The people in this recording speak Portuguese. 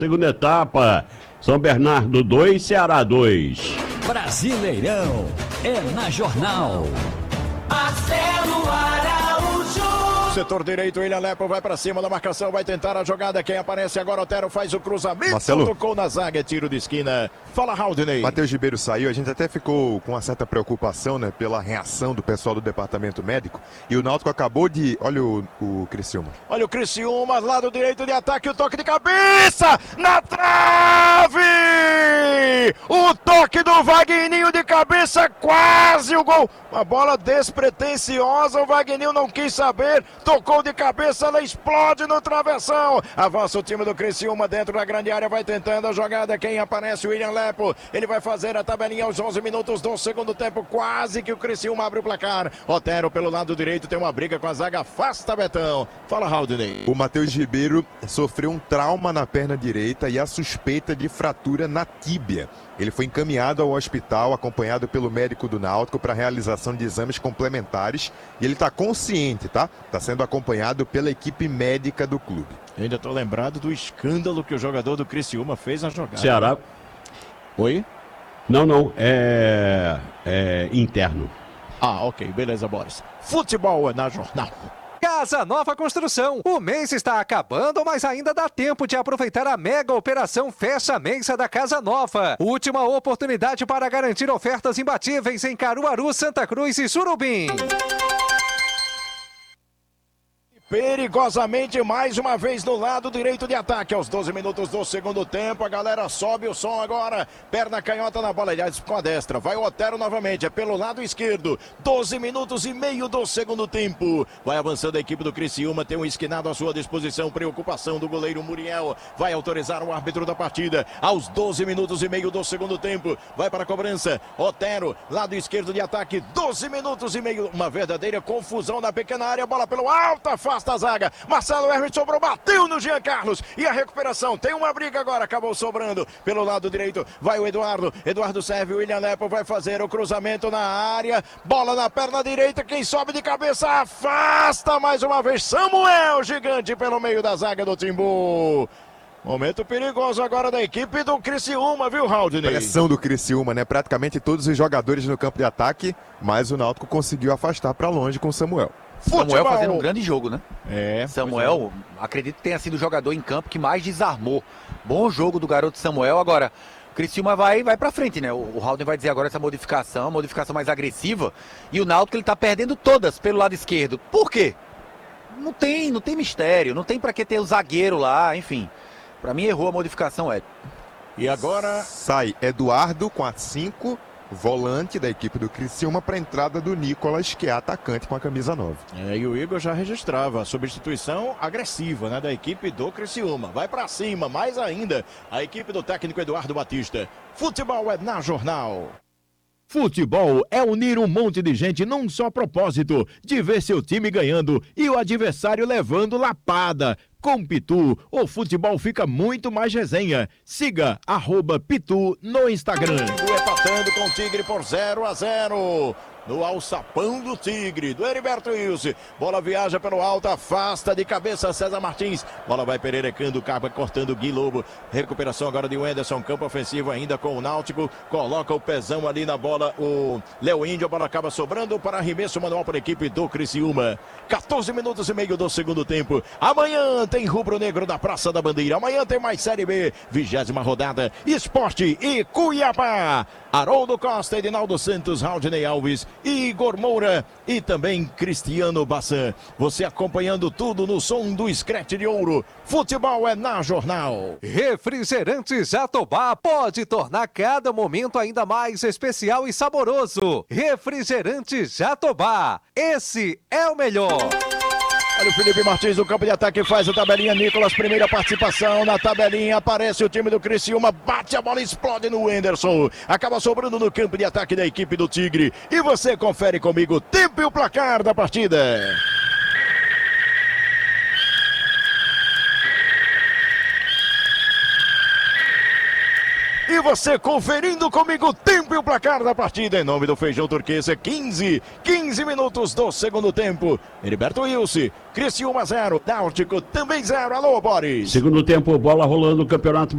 Segunda etapa, São Bernardo 2, Ceará 2. Brasileirão é na Jornal. Marcelo Araújo. Setor direito, William Lepo vai pra cima da marcação, vai tentar a jogada. Quem aparece agora, Otero faz o cruzamento. Marcelo. Tocou na zaga, é tiro de esquina. Fala, Haldney. Matheus Ribeiro saiu, a gente até ficou com uma certa preocupação, né, pela reação do pessoal do departamento médico. E o Náutico acabou de... Olha o Criciúma. Olha o Criciúma, lado direito de ataque, o toque de cabeça, na trave! O toque do Wagninho de cabeça, quase o gol. Uma bola despretensiosa, o Wagninho não quis saber, tocou de cabeça, ela explode no travessão. Avança o time do Criciúma dentro da grande área, vai tentando a jogada. Quem aparece? O William Lepo. Ele vai fazer a tabelinha aos 11 minutos do segundo tempo, quase que o Criciúma abre o placar. Otero pelo lado direito, tem uma briga com a zaga, afasta Betão. Fala, Haldney. O Matheus Ribeiro sofreu um trauma na perna direita e a suspeita de fratura na tíbia. Ele foi encaminhado ao hospital, acompanhado pelo médico do Náutico para realização de exames complementares. E ele está consciente, tá? Está sendo acompanhado pela equipe médica do clube. Eu ainda tô lembrado do escândalo que o jogador do Criciúma fez na jogada. Ceará. Oi? Não, é interno. Ah, ok, beleza, Boris. Futebol é na Jornal. Casa Nova Construção. O mês está acabando, mas ainda dá tempo de aproveitar a mega operação Fecha Mensa da Casa Nova. Última oportunidade para garantir ofertas imbatíveis em Caruaru, Santa Cruz e Surubim. Perigosamente, mais uma vez no lado direito de ataque, aos 12 minutos do segundo tempo. A galera sobe o som agora, perna canhota na bola, aliás, com a destra. Vai o Otero novamente, é pelo lado esquerdo. 12 minutos e meio do segundo tempo. Vai avançando a equipe do Criciúma, tem um esquinado à sua disposição. Preocupação do goleiro Muriel. Vai autorizar o árbitro da partida. Aos 12 minutos e meio do segundo tempo. Vai para a cobrança. Otero, lado esquerdo de ataque. 12 minutos e meio. Uma verdadeira confusão na pequena área. Bola pelo alto, afasta a zaga. Marcelo Hermes sobrou, bateu no Jean Carlos. E a recuperação. Tem uma briga agora. Acabou sobrando pelo lado direito. Vai o Eduardo. Eduardo serve. O William Lepo vai fazer o cruzamento na área. Bola na perna direita. Quem sobe de cabeça afasta mais uma vez. Samuel, gigante pelo meio da zaga do Timbu. Momento perigoso agora da equipe do Criciúma, viu, Haldney? Pressão do Criciúma, né? Praticamente todos os jogadores no campo de ataque, mas o Náutico conseguiu afastar para longe com o Samuel. Samuel fazendo um grande jogo, né? Samuel, acredito que tenha sido o jogador em campo que mais desarmou. Bom jogo do garoto Samuel. Agora, o Criciúma vai pra frente, né? O Haldney vai dizer agora essa modificação mais agressiva. E o Náutico, ele tá perdendo todas pelo lado esquerdo. Por quê? Não tem mistério, não tem pra que ter o zagueiro lá, enfim. Pra mim errou a modificação, Ed. E agora... Sai Eduardo com a 5, volante da equipe do Criciúma, para a entrada do Nicolas, que é atacante com a camisa 9. E o Igor já registrava a substituição agressiva, né, da equipe do Criciúma. Vai pra cima, mais ainda, a equipe do técnico Eduardo Batista. Futebol é na Jornal. Futebol é unir um monte de gente num só propósito, de ver seu time ganhando e o adversário levando lapada. Com Pitu, o futebol fica muito mais resenha. Siga @Pitu no Instagram. Empatando com o Tigre por 0-0. No alçapão do Tigre, do Heriberto Wilson. Bola viaja pelo alto, afasta de cabeça César Martins. Bola vai pererecando, acaba cortando o Gui Lobo. Recuperação agora de Wenderson, campo ofensivo ainda com o Náutico. Coloca o pezão ali na bola, o Léo Índio. A bola acaba sobrando para arremesso manual para a equipe do Criciúma. 14 minutos e meio do segundo tempo. Amanhã tem Rubro Negro da Praça da Bandeira. Amanhã tem mais Série B, 20ª rodada. Esporte e Cuiabá. Haroldo Costa, Edinaldo Santos, Haldney Alves, Igor Moura e também Cristiano Bassan. Você acompanhando tudo no som do Scratch de Ouro. Futebol é na Jornal. Refrigerante Jatobá pode tornar cada momento ainda mais especial e saboroso. Refrigerante Jatobá. Esse é o melhor. Olha o Felipe Martins no campo de ataque, faz a tabelinha. Nicolas, primeira participação na tabelinha. Aparece o time do Criciúma, bate a bola, explode no Wenderson. Acaba sobrando no campo de ataque da equipe do Tigre. E você confere comigo o tempo e o placar da partida. E você conferindo comigo o tempo e o placar da partida. Em nome do Feijão Turquesa, 15 minutos do segundo tempo. Heriberto Wilson, Criciúma 0, Náutico também 0. Alô, Boris. Segundo tempo, bola rolando, campeonato